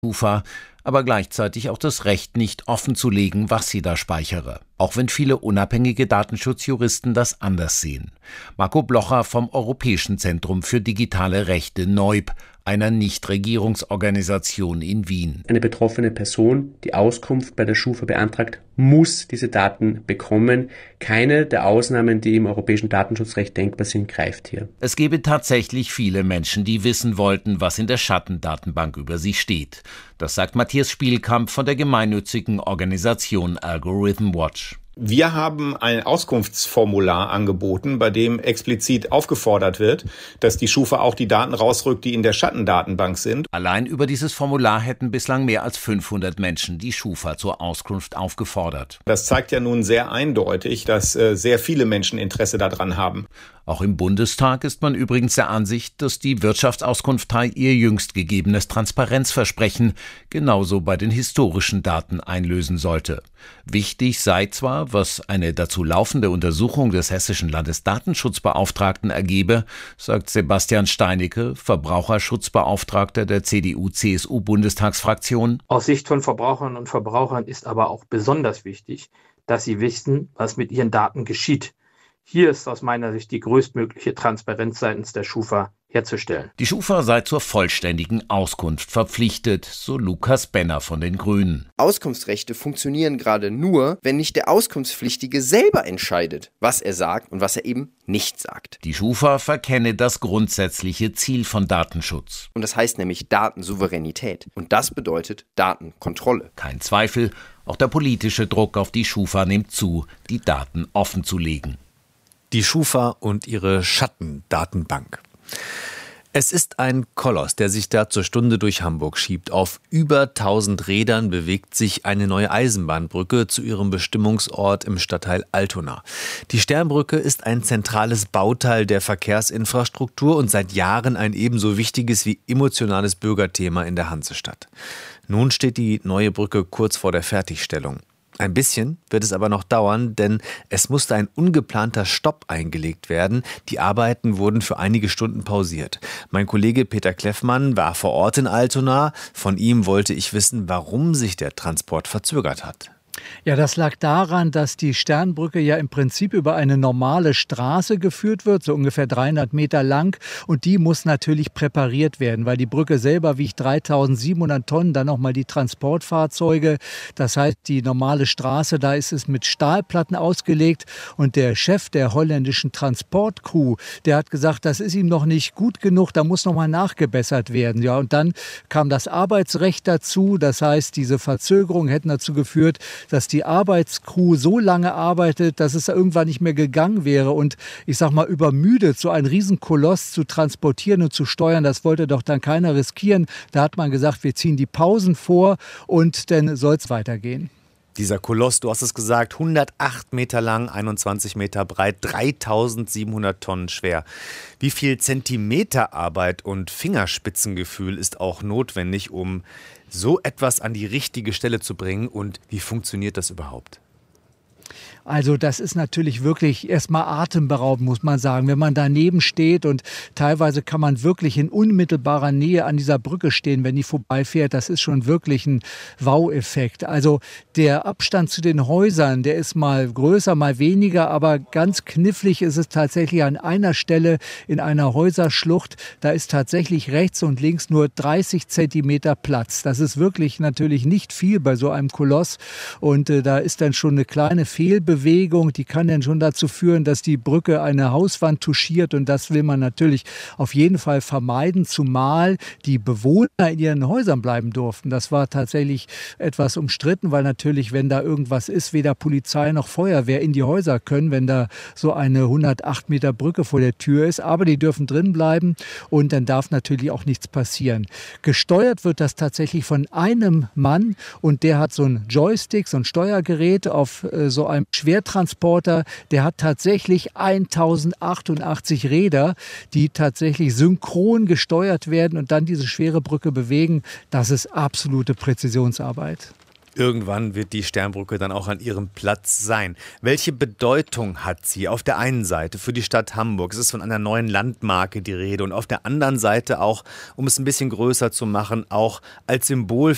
Schufa, aber gleichzeitig auch das Recht, nicht offenzulegen, was sie da speichere. Auch wenn viele unabhängige Datenschutzjuristen das anders sehen. Marco Blocher vom Europäischen Zentrum für digitale Rechte NEUB, einer Nichtregierungsorganisation in Wien. Eine betroffene Person, die Auskunft bei der Schufa beantragt, muss diese Daten bekommen. Keine der Ausnahmen, die im europäischen Datenschutzrecht denkbar sind, greift hier. Es gebe tatsächlich viele Menschen, die wissen wollten, was in der Schattendatenbank über sie steht. Das sagt Matthias Spielkamp von der gemeinnützigen Organisation Algorithm Watch. Wir haben ein Auskunftsformular angeboten, bei dem explizit aufgefordert wird, dass die Schufa auch die Daten rausrückt, die in der Schattendatenbank sind. Allein über dieses Formular hätten bislang mehr als 500 Menschen die Schufa zur Auskunft aufgefordert. Das zeigt ja nun sehr eindeutig, dass sehr viele Menschen Interesse daran haben. Auch im Bundestag ist man übrigens der Ansicht, dass die Wirtschaftsauskunftei ihr jüngst gegebenes Transparenzversprechen genauso bei den historischen Daten einlösen sollte. Wichtig sei zwar, was eine dazu laufende Untersuchung des hessischen Landesdatenschutzbeauftragten ergebe, sagt Sebastian Steinecke, Verbraucherschutzbeauftragter der CDU-CSU-Bundestagsfraktion. Aus Sicht von Verbraucherinnen und Verbrauchern ist aber auch besonders wichtig, dass sie wissen, was mit ihren Daten geschieht. Hier ist aus meiner Sicht die größtmögliche Transparenz seitens der Schufa herzustellen. Die Schufa sei zur vollständigen Auskunft verpflichtet, so Lukas Benner von den Grünen. Auskunftsrechte funktionieren gerade nur, wenn nicht der Auskunftspflichtige selber entscheidet, was er sagt und was er eben nicht sagt. Die Schufa verkenne das grundsätzliche Ziel von Datenschutz. Und das heißt nämlich Datensouveränität. Und das bedeutet Datenkontrolle. Kein Zweifel, auch der politische Druck auf die Schufa nimmt zu, die Daten offenzulegen. Die Schufa und ihre Schattendatenbank. Es ist ein Koloss, der sich da zur Stunde durch Hamburg schiebt. Auf über 1000 Rädern bewegt sich eine neue Eisenbahnbrücke zu ihrem Bestimmungsort im Stadtteil Altona. Die Sternbrücke ist ein zentrales Bauteil der Verkehrsinfrastruktur und seit Jahren ein ebenso wichtiges wie emotionales Bürgerthema in der Hansestadt. Nun steht die neue Brücke kurz vor der Fertigstellung. Ein bisschen wird es aber noch dauern, denn es musste ein ungeplanter Stopp eingelegt werden. Die Arbeiten wurden für einige Stunden pausiert. Mein Kollege Peter Kleffmann war vor Ort in Altona. Von ihm wollte ich wissen, warum sich der Transport verzögert hat. Ja, das lag daran, dass die Sternbrücke ja im Prinzip über eine normale Straße geführt wird, so ungefähr 300 Meter lang. Und die muss natürlich präpariert werden, weil die Brücke selber wiegt 3700 Tonnen, dann nochmal die Transportfahrzeuge. Das heißt, die normale Straße, da ist es mit Stahlplatten ausgelegt. Und der Chef der holländischen Transportcrew, der hat gesagt, das ist ihm noch nicht gut genug, da muss nochmal nachgebessert werden. Ja, und dann kam das Arbeitsrecht dazu. Das heißt, diese Verzögerungen hätten dazu geführt, dass die Arbeitscrew so lange arbeitet, dass es irgendwann nicht mehr gegangen wäre. Und ich sag mal, übermüdet, so einen Riesenkoloss zu transportieren und zu steuern, das wollte doch dann keiner riskieren. Da hat man gesagt, wir ziehen die Pausen vor und dann soll es weitergehen. Dieser Koloss, du hast es gesagt, 108 Meter lang, 21 Meter breit, 3700 Tonnen schwer. Wie viel Zentimeterarbeit und Fingerspitzengefühl ist auch notwendig, um so etwas an die richtige Stelle zu bringen? Und wie funktioniert das überhaupt? Also das ist natürlich wirklich erstmal atemberaubend, muss man sagen, wenn man daneben steht und teilweise kann man wirklich in unmittelbarer Nähe an dieser Brücke stehen, wenn die vorbeifährt. Das ist schon wirklich ein Wow-Effekt. Also der Abstand zu den Häusern, der ist mal größer, mal weniger, aber ganz knifflig ist es tatsächlich an einer Stelle in einer Häuserschlucht. Da ist tatsächlich rechts und links nur 30 Zentimeter Platz. Das ist wirklich natürlich nicht viel bei so einem Koloss und da ist dann schon eine kleine Fehlbewegung, die kann dann schon dazu führen, dass die Brücke eine Hauswand touchiert und das will man natürlich auf jeden Fall vermeiden, zumal die Bewohner in ihren Häusern bleiben durften. Das war tatsächlich etwas umstritten, weil natürlich, wenn da irgendwas ist, weder Polizei noch Feuerwehr in die Häuser können, wenn da so eine 108 Meter Brücke vor der Tür ist, aber die dürfen drin bleiben und dann darf natürlich auch nichts passieren. Gesteuert wird das tatsächlich von einem Mann und der hat so ein Joystick, so ein Steuergerät auf so einem Schwertransporter, der hat tatsächlich 1088 Räder, die tatsächlich synchron gesteuert werden und dann diese schwere Brücke bewegen. Das ist absolute Präzisionsarbeit. Irgendwann wird die Sternbrücke dann auch an ihrem Platz sein. Welche Bedeutung hat sie? Auf der einen Seite für die Stadt Hamburg, es ist von einer neuen Landmarke die Rede und auf der anderen Seite auch, um es ein bisschen größer zu machen, auch als Symbol